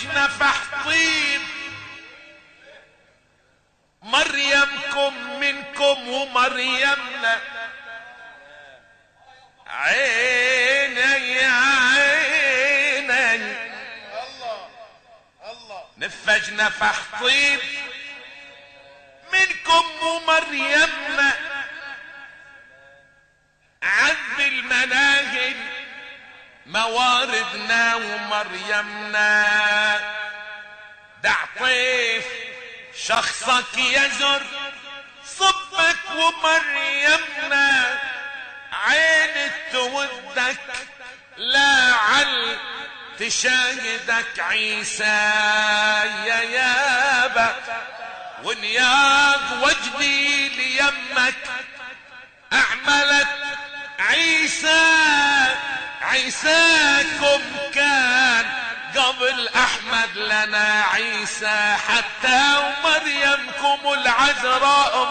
نفجنا فحطين مريمكم منكم ومريمنا عيني يا عيني الله الله نفجنا فحطين منكم ومريمنا عذب المناهل مواردنا ومريمنا دع طيف شخصك يزر صبك ومريمنا عين تودك لا عل تشاهدك عيسى يا يابا ونياض وجدي ليمك اعملت عيساكم كان قبل احمد لنا عيسى حتى ومريمكم العذراء